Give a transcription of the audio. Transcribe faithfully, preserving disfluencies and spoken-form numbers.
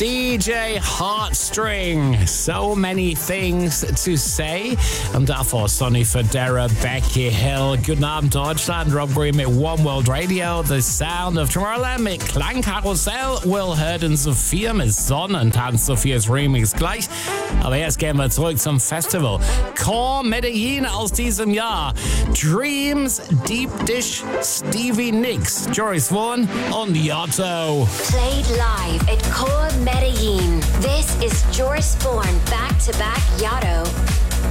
D J Heartstring. So many things to say. Und davor Sonny Fodera, Becky Hill. Guten Abend Deutschland. Rob Green mit One World Radio. The Sound of Tomorrowland mit Klangkarussell. Will Hurd und Sophia mit Sonnentanz. Sophias Remix gleich. Aber jetzt gehen wir zurück zum Festival. Core Medellin aus diesem Jahr. Dreams, Deep Dish, Stevie Nicks, Joris Vaughan und Yotto. Played live at Core Medellin. This is Joris Vaughan back to back Yotto.